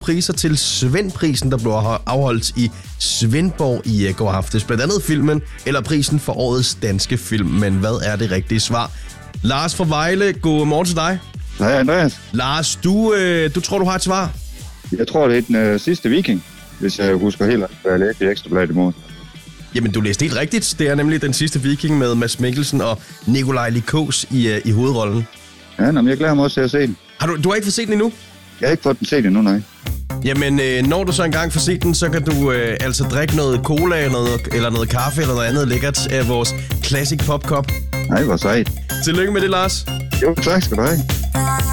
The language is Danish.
priser til Svendprisen, der blev afholdt i Svendborg i går aftes. Blandt andet filmen eller prisen for årets danske film. Men hvad er det rigtige svar? Lars fra Vejle, god morgen til dig. Hej Andreas. Lars, du tror, du har et svar? Jeg tror, det er den sidste viking, hvis jeg husker helt ret, hvad jeg læste i Ekstrabladet i morgen. Jamen, du læste helt rigtigt. Det er nemlig den sidste viking med Mads Mikkelsen og Nikolaj Likos i hovedrollen. Ja, men jeg glæder mig også til at se den. Du har ikke fået set den endnu? Jeg har ikke fået den set endnu, nej. Jamen, når du så engang får set den, så kan du altså drikke noget cola eller noget kaffe eller noget andet lækkert af vores Classic Pop Cup. Nej, hvor sejt. Tillykke med det, Lars. Jo, tak skal du have.